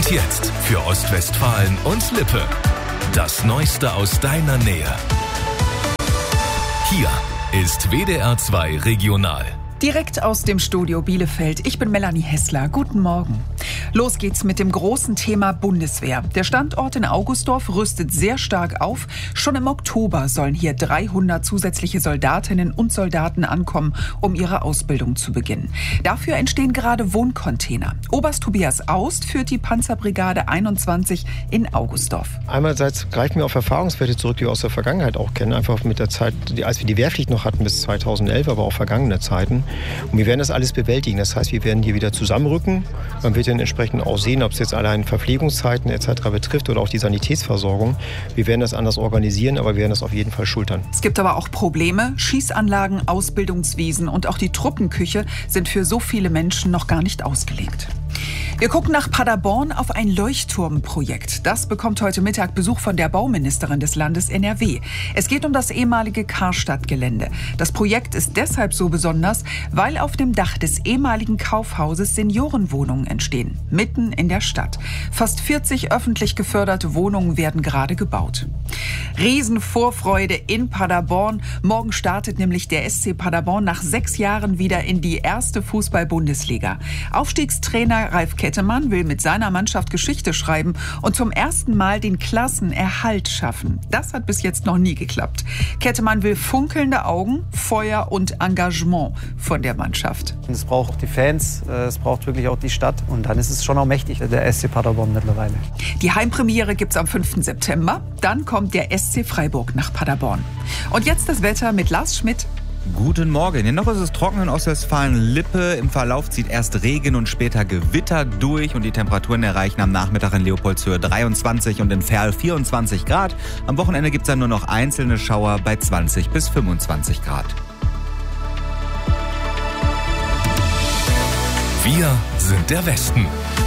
Und jetzt für Ostwestfalen und Lippe. Das Neueste aus deiner Nähe. Hier ist WDR 2 Regional. Direkt aus dem Studio Bielefeld. Ich bin Melanie Hessler. Guten Morgen. Los geht's mit dem großen Thema Bundeswehr. Der Standort in Augustdorf rüstet sehr stark auf. Schon im Oktober sollen hier 300 zusätzliche Soldatinnen und Soldaten ankommen, um ihre Ausbildung zu beginnen. Dafür entstehen gerade Wohncontainer. Oberst Tobias Aust führt die Panzerbrigade 21 in Augustdorf. Einerseits greifen wir auf Erfahrungswerte zurück, die wir aus der Vergangenheit auch kennen. Einfach mit der Zeit, als wir die Wehrpflicht noch hatten bis 2011, aber auch vergangene Zeiten. Und wir werden das alles bewältigen. Das heißt, wir werden hier wieder zusammenrücken. Man wird dann entsprechend auch sehen, ob es jetzt allein Verpflegungszeiten etc. betrifft oder auch die Sanitätsversorgung. Wir werden das anders organisieren, aber wir werden das auf jeden Fall schultern. Es gibt aber auch Probleme. Schießanlagen, Ausbildungswiesen und auch die Truppenküche sind für so viele Menschen noch gar nicht ausgelegt. Wir gucken nach Paderborn auf ein Leuchtturmprojekt. Das bekommt heute Mittag Besuch von der Bauministerin des Landes NRW. Es geht um das ehemalige Karstadt-Gelände. Das Projekt ist deshalb so besonders, weil auf dem Dach des ehemaligen Kaufhauses Seniorenwohnungen entstehen, mitten in der Stadt. Fast 40 öffentlich geförderte Wohnungen werden gerade gebaut. Riesenvorfreude in Paderborn. Morgen startet nämlich der SC Paderborn nach 6 Jahren wieder in die erste Fußball-Bundesliga. Aufstiegstrainer Ralf Kettemann will mit seiner Mannschaft Geschichte schreiben und zum ersten Mal den Klassenerhalt schaffen. Das hat bis jetzt noch nie geklappt. Kettemann will funkelnde Augen, Feuer und Engagement von der Mannschaft. Es braucht die Fans, es braucht wirklich auch die Stadt und dann ist es schon auch mächtig, der SC Paderborn mittlerweile. Die Heimpremiere gibt's am 5. September. Dann kommt der SC Freiburg nach Paderborn. Und jetzt das Wetter mit Lars Schmidt. Guten Morgen. Noch ist es trocken in Ostwestfalen-Lippe. Im Verlauf zieht erst Regen und später Gewitter durch. Und die Temperaturen erreichen am Nachmittag in Leopoldshöhe 23 und in Verl 24 Grad. Am Wochenende gibt es dann nur noch einzelne Schauer bei 20 bis 25 Grad. Wir sind der Westen.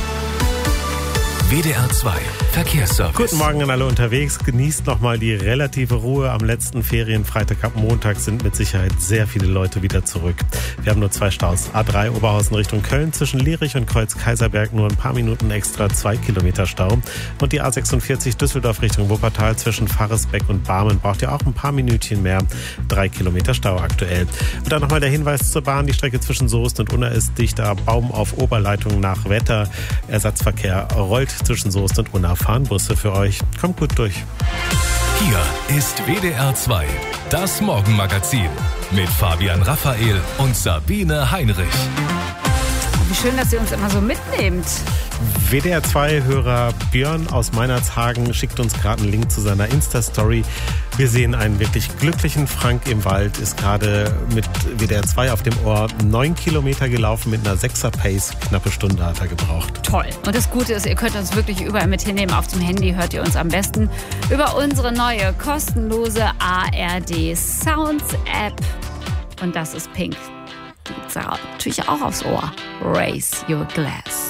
WDR 2 Verkehrsservice. Guten Morgen an alle unterwegs. Genießt nochmal die relative Ruhe. Am letzten Ferienfreitag ab Montag sind mit Sicherheit sehr viele Leute wieder zurück. Wir haben nur 2 Staus. A3 Oberhausen Richtung Köln zwischen Lierich und Kreuz Kaiserberg nur ein paar Minuten extra 2 Kilometer Stau. Und die A46 Düsseldorf Richtung Wuppertal zwischen Faresbeck und Barmen braucht ihr auch ein paar Minütchen mehr. 3 Kilometer Stau aktuell. Und dann nochmal der Hinweis zur Bahn. Die Strecke zwischen Soest und Unna ist dichter. Baum auf Oberleitung nach Wetter. Ersatzverkehr rollt zwischen Soest und Unna. Fahren Busse für euch. Kommt gut durch. Hier ist WDR 2, das Morgenmagazin mit Fabian Raphael und Sabine Heinrich. Wie schön, dass ihr uns immer so mitnehmt. WDR 2-Hörer Björn aus Meinerzhagen schickt uns gerade einen Link zu seiner Insta-Story. Wir sehen einen wirklich glücklichen Frank im Wald, ist gerade mit WDR 2 auf dem Ohr 9 Kilometer gelaufen mit einer 6er-Pace. Knappe Stunde hat er gebraucht. Toll. Und das Gute ist, ihr könnt uns wirklich überall mit hinnehmen. Auf dem Handy hört ihr uns am besten über unsere neue kostenlose ARD Sounds App. Und das ist pink. Die gibt's natürlich auch aufs Ohr. Raise your glass.